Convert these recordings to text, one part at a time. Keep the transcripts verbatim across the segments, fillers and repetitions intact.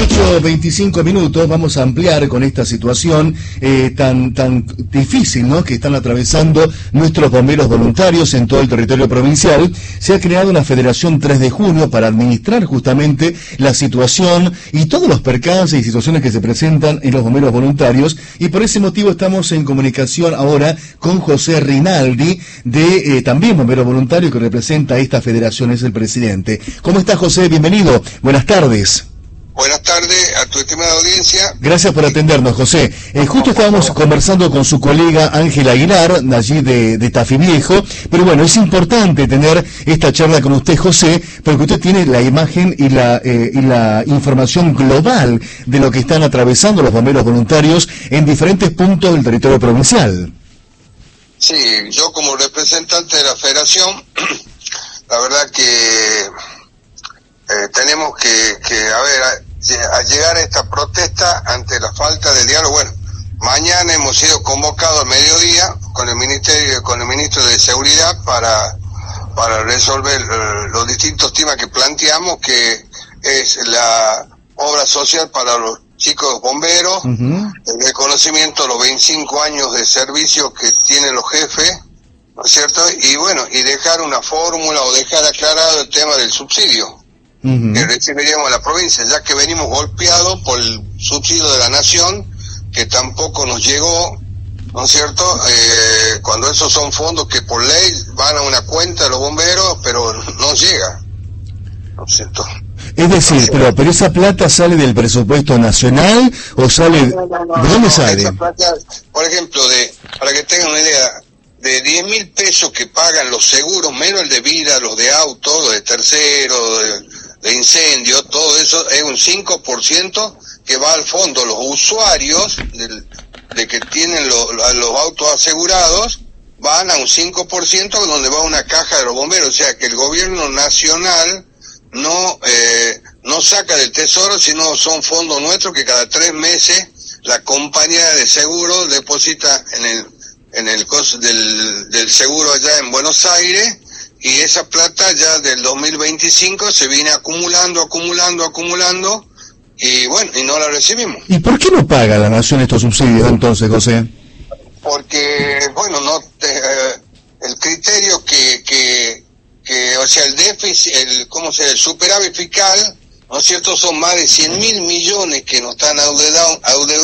ocho veinticinco minutos, vamos a ampliar con esta situación eh, tan tan difícil, ¿no?, que están atravesando nuestros bomberos voluntarios en todo el territorio provincial. Se ha creado una Federación tres de junio para administrar justamente la situación y todos los percances y situaciones que se presentan en los bomberos voluntarios, y por ese motivo estamos en comunicación ahora con José Rinaldi, de eh, también bombero voluntario, que representa a esta federación, es el presidente. ¿Cómo está, José? Bienvenido. Buenas tardes. Buenas tardes a tu estimada audiencia. Gracias por atendernos, José. Eh, justo estábamos conversando con su colega Ángela Aguilar, de allí de, de Tafí Viejo, pero bueno, es importante tener esta charla con usted, José, porque usted tiene la imagen y la, eh, y la información global de lo que están atravesando los bomberos voluntarios en diferentes puntos del territorio provincial. Sí, yo como representante de la federación, la verdad que eh, tenemos que, que a ver, a, a llegar a esta protesta ante la falta de diálogo. Bueno, mañana hemos sido convocados al mediodía con el ministerio, con el ministro de Seguridad para para resolver eh, los distintos temas que planteamos, que es la obra social para los chicos bomberos, uh-huh. el reconocimiento de los veinticinco años de servicio que tienen los jefes, ¿no es cierto? Y bueno, y dejar una fórmula o dejar aclarado el tema del subsidio uh-huh. que recibiríamos a la provincia, ya que venimos golpeados por el subsidio de la nación, que tampoco nos llegó, ¿no es cierto? Eh, cuando esos son fondos que por ley van a una cuenta de los bomberos, pero no llega, ¿no es cierto? Es decir, pero, pero esa plata sale del presupuesto nacional o sale... No, no, no, ¿de dónde no, sale? Esa plata, por ejemplo, de para que tengan una idea, de diez mil pesos que pagan los seguros, menos el de vida, los de auto, los de tercero, de, de incendio, todo eso es un cinco por ciento que va al fondo. Los usuarios del, de que tienen lo, lo, los autos asegurados van a un cinco por ciento donde va una caja de los bomberos. O sea que el gobierno nacional no eh, no saca del tesoro, sino son fondos nuestros que cada tres meses la compañía de seguro deposita en el en el costo del, del seguro allá en Buenos Aires, y esa plata ya del dos mil veinticinco se viene acumulando, acumulando, acumulando, y bueno, y no la recibimos. ¿Y por qué no paga la nación estos subsidios entonces, José? Porque, bueno, no te, eh, el criterio que, que que, o sea, el déficit, el, ¿cómo se llama? El superávit fiscal, ¿no es cierto? Son más de cien mil millones que nos están adeudando,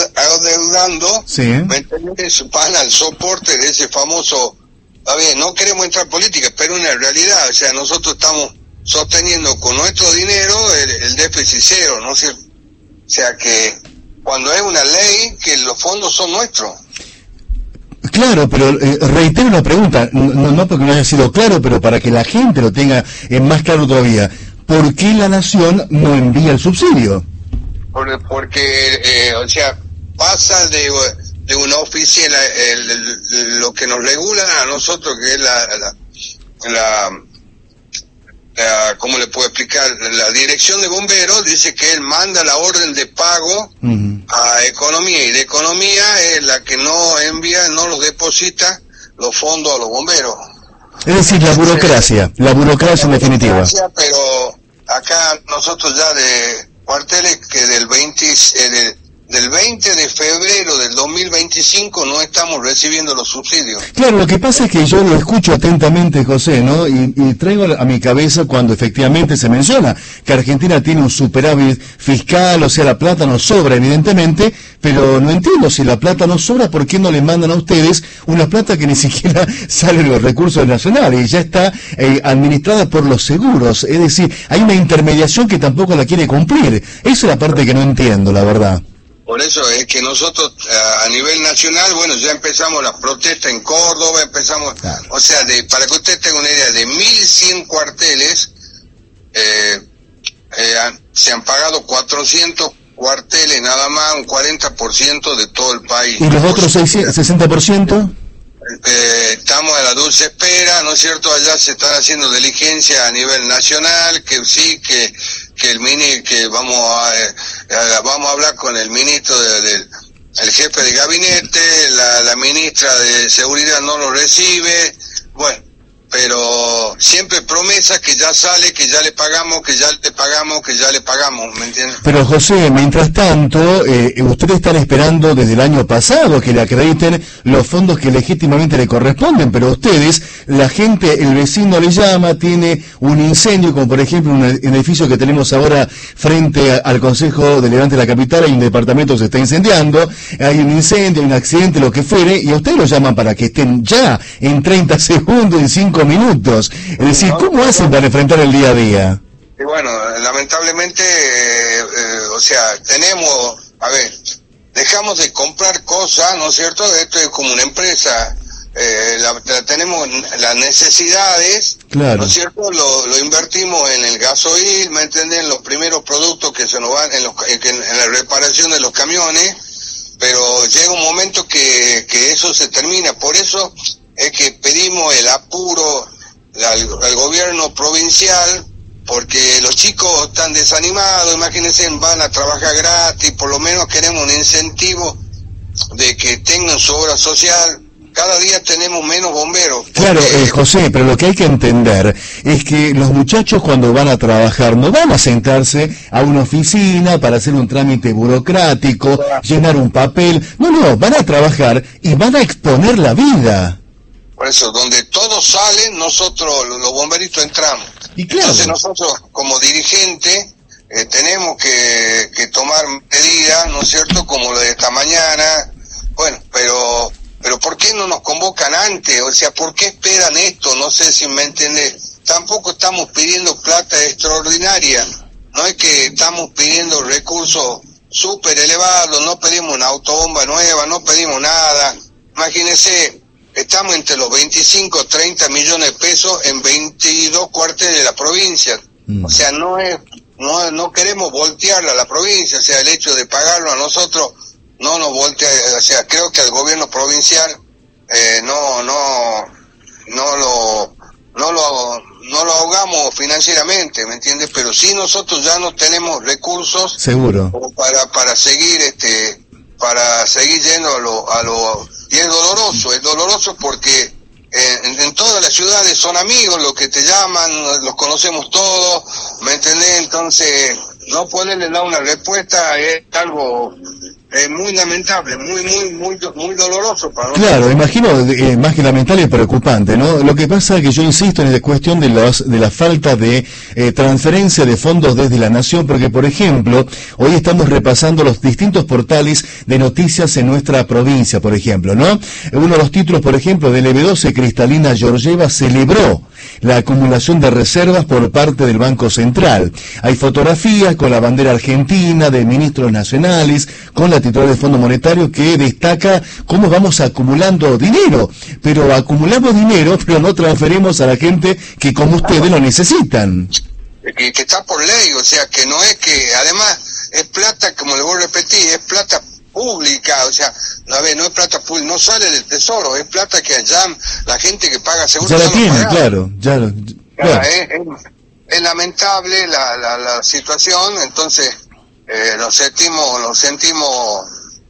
adeudando, sí. ¿me entiendes? Van al soporte de ese famoso, a ver, no queremos entrar en política, pero una realidad, o sea, nosotros estamos sosteniendo con nuestro dinero el, el déficit cero, ¿no es cierto? O sea que cuando es una ley que los fondos son nuestros. Claro, pero eh, reitero una pregunta, no, no porque no haya sido claro, pero para que la gente lo tenga eh, más claro todavía. ¿Por qué la nación no envía el subsidio? Porque, porque eh, o sea, pasa de, de una oficina, el, el, lo que nos regula a nosotros, que es la, la, la, la ¿cómo le puedo explicar? La dirección de bomberos dice que él manda la orden de pago uh-huh. a Economía, y de Economía es la que no envía, no los deposita los fondos a los bomberos. Es decir, la burocracia, eh, la burocracia en definitiva. Pero acá nosotros ya de cuarteles que del veinte, eh, de, del veinte de febrero del dos mil veinticinco no estamos recibiendo los subsidios. Claro, lo que pasa es que yo lo escucho atentamente, José, ¿no? Y, y traigo a mi cabeza cuando efectivamente se menciona que Argentina tiene un superávit fiscal, o sea, la plata nos sobra, evidentemente, pero no entiendo, si la plata no sobra, ¿por qué no le mandan a ustedes una plata que ni siquiera sale de los recursos nacionales y ya está eh, administrada por los seguros? Es decir, hay una intermediación que tampoco la quiere cumplir. Esa es la parte que no entiendo, la verdad. Por eso es que nosotros a nivel nacional, bueno, ya empezamos la protesta en Córdoba, empezamos, claro. O sea, de, para que usted tenga una idea, de mil cien cuarteles, eh, eh, se han pagado cuatrocientos cuarteles nada más, un cuarenta por ciento de todo el país. ¿Y los otros sesenta por ciento? Eh, estamos a la dulce espera, ¿no es cierto? Allá se están haciendo diligencias a nivel nacional, que sí, que que el mini, que vamos a eh, vamos a hablar con el ministro de, de, el jefe de gabinete, la, la ministra de seguridad no lo recibe, bueno, pero siempre promesa que ya sale, que ya le pagamos, que ya le pagamos, que ya le pagamos, ¿me entiendes? Pero José, mientras tanto, eh, ustedes están esperando desde el año pasado que le acrediten los fondos que legítimamente le corresponden, pero ustedes, la gente, el vecino le llama, tiene un incendio, como por ejemplo un edificio que tenemos ahora frente a, al Consejo Deliberante de la Capital, hay un departamento que se está incendiando, hay un incendio, hay un accidente, lo que fuere, y a ustedes lo llaman para que estén ya en treinta segundos, en cinco minutos. Es decir, ¿cómo hacen para enfrentar el día a día? Y bueno, lamentablemente, eh, eh, o sea, tenemos, a ver, dejamos de comprar cosas, ¿no es cierto? Esto es como una empresa, eh, la, la, tenemos las necesidades, claro. ¿No es cierto? Lo, lo invertimos en el gasoil, ¿me entienden? En los primeros productos que se nos van, en, los, en, en la reparación de los camiones, pero llega un momento que, que eso se termina, por eso es que pedimos el apuro al, al gobierno provincial, porque los chicos están desanimados, imagínense, van a trabajar gratis, por lo menos queremos un incentivo de que tengan su obra social. Cada día tenemos menos bomberos. Claro, eh, José, pero lo que hay que entender es que los muchachos cuando van a trabajar no van a sentarse a una oficina para hacer un trámite burocrático, llenar un papel, no, no, van a trabajar y van a exponer la vida. Por eso, donde todos salen, nosotros, los bomberitos, entramos. Y claro. Entonces nosotros, como dirigentes, eh, tenemos que, que tomar medidas, ¿no es cierto?, como lo de esta mañana. Bueno, pero pero ¿por qué no nos convocan antes? O sea, ¿por qué esperan esto? No sé si me entiendes. Tampoco estamos pidiendo plata extraordinaria. No es que estamos pidiendo recursos súper elevados, no pedimos una autobomba nueva, no pedimos nada. Imagínense, estamos entre los veinticinco, treinta millones de pesos en veintidós cuarteles de la provincia. Mm. O sea, no es, no, no queremos voltearla a la provincia, o sea, el hecho de pagarlo a nosotros no nos voltea, o sea, creo que al gobierno provincial eh, no, no, no lo, no lo, no lo ahogamos financieramente, ¿me entiendes? Pero sí nosotros ya no tenemos recursos. Seguro. Para, para seguir, este, para seguir yendo a lo, a lo, y es doloroso, es doloroso porque en, en todas las ciudades son amigos los que te llaman, los conocemos todos, ¿me entendés? Entonces, no poderle dar una respuesta es algo eh, muy lamentable, muy, muy, muy, muy doloroso para nosotros. Claro, imagino, eh, más que lamentable y preocupante, ¿no? Lo que pasa es que yo insisto en la cuestión de los, de la falta de eh, transferencia de fondos desde la nación, porque, por ejemplo, hoy estamos repasando los distintos portales de noticias en nuestra provincia, por ejemplo, ¿no? Uno de los títulos, por ejemplo, del L B doce, Cristalina Georgieva celebró la acumulación de reservas por parte del Banco Central. Hay fotografías con la bandera argentina, de ministros nacionales, con la titular del Fondo Monetario que destaca cómo vamos acumulando dinero, pero acumulamos dinero, pero no transferimos a la gente que como ustedes lo necesitan. Que, que está por ley, o sea, que no es que, además, es plata, como le voy a repetir, es plata pública, o sea, a ver, no es plata pública, no sale del tesoro, es plata que allá la gente que paga seguro ya la tiene, claro, ya lo, claro. Es, es, es lamentable la, la, la situación, entonces eh, lo sentimos, lo sentimos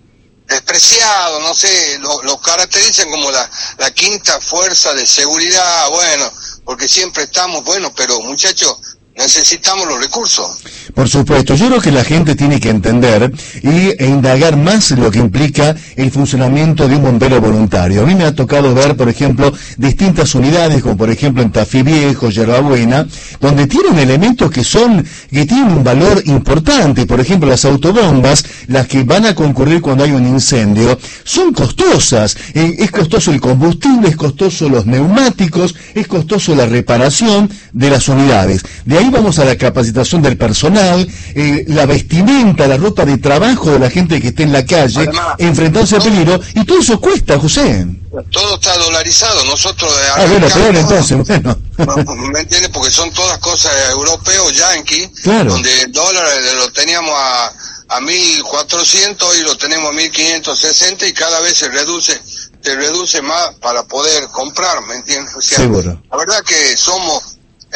despreciado, no sé, lo, lo caracterizan como la, la quinta fuerza de seguridad, bueno, porque siempre estamos, bueno, pero muchachos, necesitamos los recursos. Por supuesto, yo creo que la gente tiene que entender y, e indagar más lo que implica el funcionamiento de un bombero voluntario. A mí me ha tocado ver, por ejemplo, distintas unidades, como por ejemplo en Tafí Viejo, Yerbabuena, donde tienen elementos que son, que tienen un valor importante. Por ejemplo, las autobombas, las que van a concurrir cuando hay un incendio, son costosas. Eh, es costoso el combustible, es costoso los neumáticos, es costoso la reparación de las unidades. De ahí vamos a la capacitación del personal, eh, la vestimenta, la ropa de trabajo de la gente que esté en la calle, además, enfrentándose al peligro, y todo eso cuesta, José. Todo está dolarizado, nosotros... Ah, bueno, peor entonces, bueno. ¿Me entiendes? Porque son todas cosas europeos, yanquis, claro. Donde el dólar lo teníamos a, a mil cuatrocientos y lo tenemos a mil quinientos sesenta y cada vez se reduce, se reduce más para poder comprar, ¿me entiendes? O sea, seguro. La verdad que somos...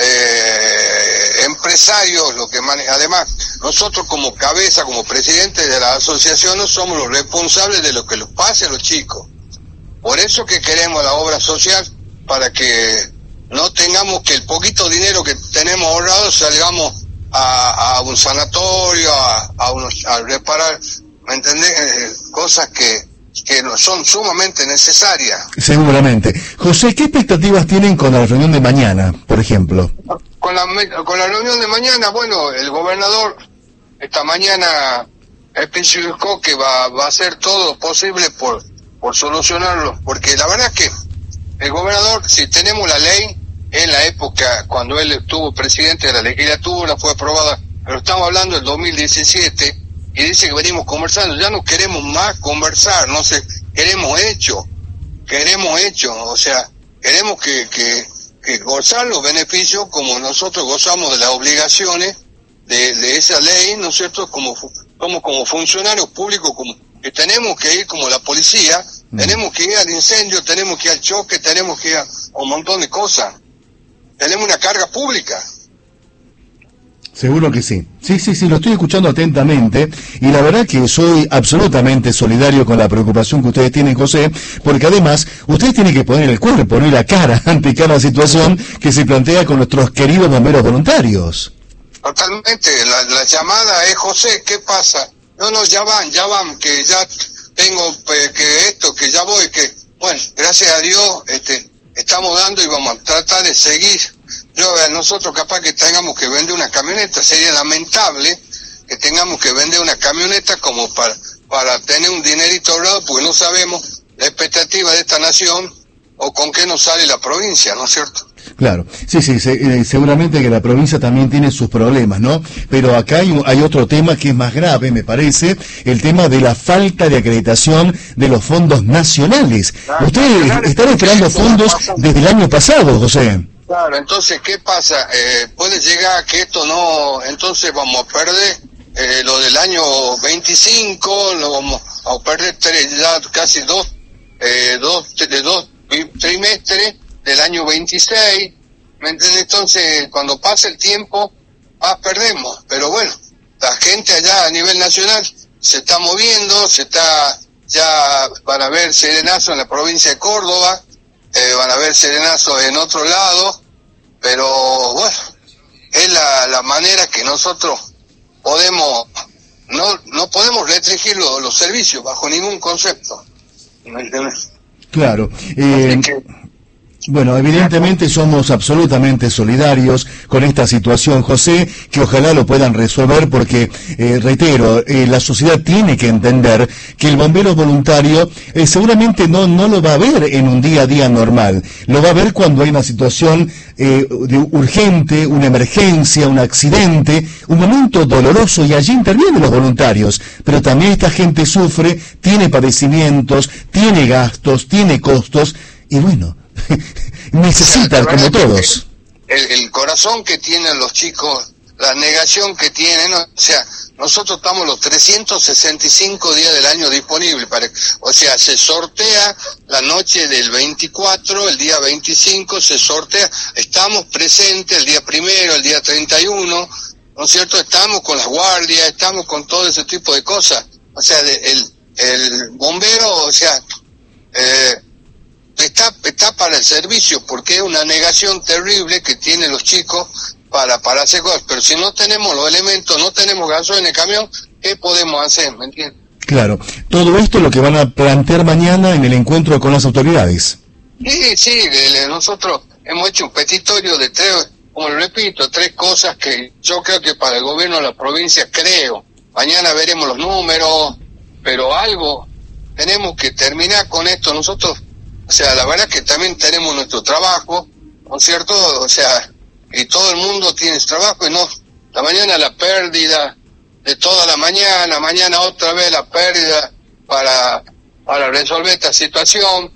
Eh, empresarios lo que maneja. Además, nosotros como cabeza, como presidente de las asociaciones, somos los responsables de lo que les pase a los chicos. Por eso que queremos la obra social, para que no tengamos que el poquito dinero que tenemos ahorrado salgamos a, a un sanatorio, a, a, unos, a reparar, ¿me entendés? Eh, cosas que, que son sumamente necesarias. Seguramente. José, ¿qué expectativas tienen con la reunión de mañana, por ejemplo? Con la, con la reunión de mañana, bueno, el gobernador esta mañana especificó que va, va a hacer todo lo posible por, por solucionarlo, porque la verdad es que el gobernador, si tenemos la ley, en la época cuando él estuvo presidente de la legislatura, fue aprobada, pero estamos hablando del dos mil diecisiete, y dice que venimos conversando, ya no queremos más conversar, no sé, queremos hecho, queremos hecho, o sea, queremos que, que, que gozar los beneficios como nosotros gozamos de las obligaciones de, de esa ley, ¿no es cierto?, como, como, como funcionarios públicos, como que tenemos que ir como la policía, mm. tenemos que ir al incendio, tenemos que ir al choque, tenemos que ir a un montón de cosas, tenemos una carga pública. Seguro que sí. Sí, sí, sí, lo estoy escuchando atentamente y la verdad que soy absolutamente solidario con la preocupación que ustedes tienen, José, porque además ustedes tienen que poner el cuerpo, poner la cara ante cada situación que se plantea con nuestros queridos bomberos voluntarios. Totalmente, la, la llamada es, José, ¿qué pasa? No, no, ya van, ya van, que ya tengo eh, que esto, que ya voy, que, bueno, gracias a Dios, este, estamos dando y vamos a tratar de seguir. Yo, nosotros capaz que tengamos que vender una camioneta, sería lamentable que tengamos que vender una camioneta como para, para tener un dinerito ahorrado, porque no sabemos la expectativa de esta nación o con qué nos sale la provincia, ¿no es cierto? Claro, sí, sí, se, eh, seguramente que la provincia también tiene sus problemas, ¿no? Pero acá hay, hay otro tema que es más grave, me parece, el tema de la falta de acreditación de los fondos nacionales. Claro, ustedes claro, están esperando fondos desde el año pasado, José. Claro, entonces, ¿qué pasa? Eh, puede llegar a que esto no, entonces vamos a perder eh, lo del año veinticinco, lo vamos a perder tres, ya casi dos, eh, dos, de dos trimestres del año veintiséis, ¿me entiendes? Entonces, cuando pasa el tiempo, más perdemos, pero bueno, la gente allá a nivel nacional se está moviendo, se está, ya van a ver serenazos en la provincia de Córdoba, eh, van a ver serenazos en otro lado, pero bueno, es la, la manera que nosotros podemos, no, no podemos restringir lo, los servicios bajo ningún concepto, ¿me entiendes? Claro, eh... Bueno, evidentemente somos absolutamente solidarios con esta situación, José, que ojalá lo puedan resolver porque, eh, reitero, eh, la sociedad tiene que entender que el bombero voluntario eh, seguramente no, no lo va a ver en un día a día normal, lo va a ver cuando hay una situación eh, de urgente, una emergencia, un accidente, un momento doloroso y allí intervienen los voluntarios, pero también esta gente sufre, tiene padecimientos, tiene gastos, tiene costos y bueno, necesitan, o sea, como todos. El, el corazón que tienen los chicos, la negación que tienen, o sea, nosotros estamos los trescientos sesenta y cinco días del año disponibles, para, o sea, se sortea la noche del veinticuatro, el día veinticinco se sortea, estamos presentes el día primero, el día treinta y uno, ¿no es cierto? Estamos con las guardias, estamos con todo ese tipo de cosas, o sea, el, el bombero, o sea, eh, Está, está para el servicio, porque es una negación terrible que tienen los chicos para, para hacer cosas, pero si no tenemos los elementos, no tenemos gasoil en el camión, ¿qué podemos hacer? ¿Me entiendes? Claro, todo esto es lo que van a plantear mañana en el encuentro con las autoridades. Sí, sí, nosotros hemos hecho un petitorio de tres, como lo repito, tres cosas que yo creo que para el gobierno de la provincia, creo, mañana veremos los números, pero algo, tenemos que terminar con esto, nosotros. O sea, la verdad que también tenemos nuestro trabajo, ¿no es cierto? O sea, y todo el mundo tiene su trabajo y no, la mañana la pérdida de toda la mañana, mañana otra vez la pérdida para, para resolver esta situación,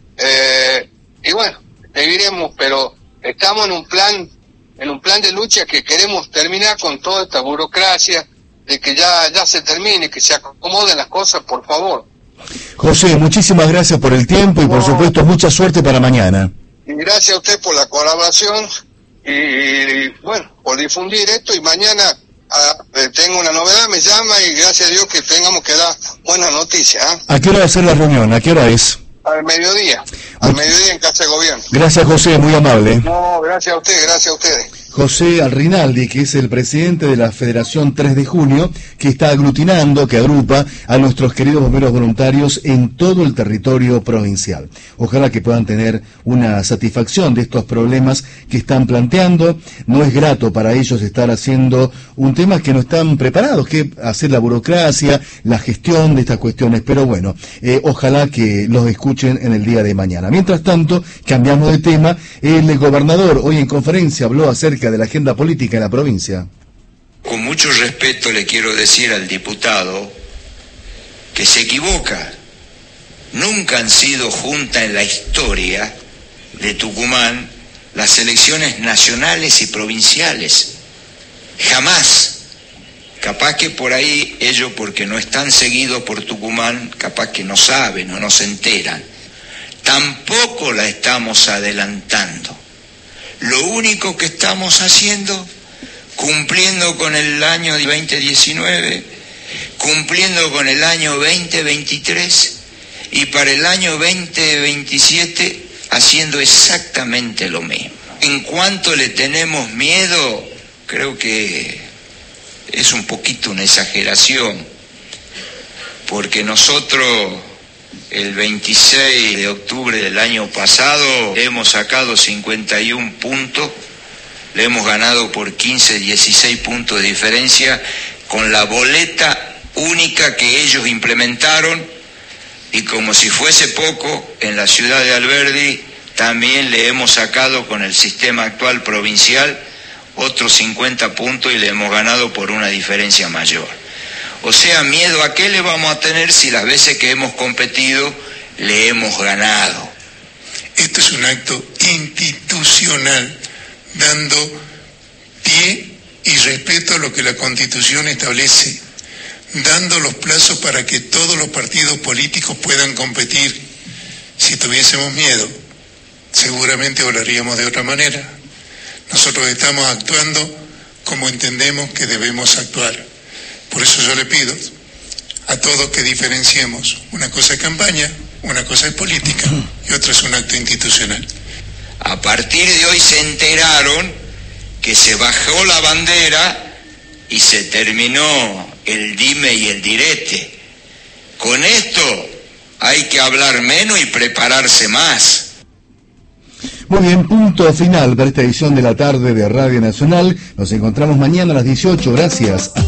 eh, y bueno, seguiremos, pero estamos en un plan, en un plan de lucha que queremos terminar con toda esta burocracia, de que ya, ya se termine, que se acomoden las cosas, por favor. José, muchísimas gracias por el tiempo y por no, supuesto mucha suerte para mañana. Y gracias a usted por la colaboración y, y bueno, por difundir esto y mañana a, eh, tengo una novedad, me llama y gracias a Dios que tengamos que dar buenas noticias. ¿eh? ¿A qué hora va a ser la reunión? ¿A qué hora es? Al mediodía. al mediodía en Casa de Gobierno. Gracias, José, muy amable. No, gracias a usted, gracias a ustedes. José Rinaldi, que es el presidente de la Federación tres de junio, que está aglutinando, que agrupa a nuestros queridos bomberos voluntarios en todo el territorio provincial. Ojalá que puedan tener una satisfacción de estos problemas que están planteando. No es grato para ellos estar haciendo un tema que no están preparados, que hacer la burocracia, la gestión de estas cuestiones, pero bueno, eh, ojalá que los escuchen en el día de mañana. Mientras tanto, cambiamos de tema. El gobernador hoy en conferencia habló acerca de la agenda política en la provincia. Con mucho respeto le quiero decir al diputado que se equivoca. Nunca han sido juntas en la historia de Tucumán las elecciones nacionales y provinciales. Jamás. Capaz que por ahí ellos, porque no están seguidos por Tucumán, capaz que no saben o no se enteran. Tampoco la estamos adelantando. Lo único que estamos haciendo, cumpliendo con el año veinte diecinueve, cumpliendo con el año veinte veintitrés y para el año veinte veintisiete haciendo exactamente lo mismo. En cuanto le tenemos miedo, creo que es un poquito una exageración, porque nosotros el veintiséis de octubre del año pasado hemos sacado cincuenta y un puntos, le hemos ganado por quince, dieciséis puntos de diferencia con la boleta única que ellos implementaron, y como si fuese poco, en la ciudad de Alberdi también le hemos sacado con el sistema actual provincial otros cincuenta puntos y le hemos ganado por una diferencia mayor. O sea, miedo a qué le vamos a tener si las veces que hemos competido le hemos ganado. Esto es un acto institucional, dando pie y respeto a lo que la Constitución establece, dando los plazos para que todos los partidos políticos puedan competir. Si tuviésemos miedo, seguramente hablaríamos de otra manera. Nosotros estamos actuando como entendemos que debemos actuar. Por eso yo le pido a todos que diferenciemos. Una cosa es campaña, una cosa es política y otra es un acto institucional. A partir de hoy se enteraron que se bajó la bandera y se terminó el dime y el direte. Con esto hay que hablar menos y prepararse más. Muy bien, punto final para esta edición de la tarde de Radio Nacional. Nos encontramos mañana a las dieciocho. Gracias.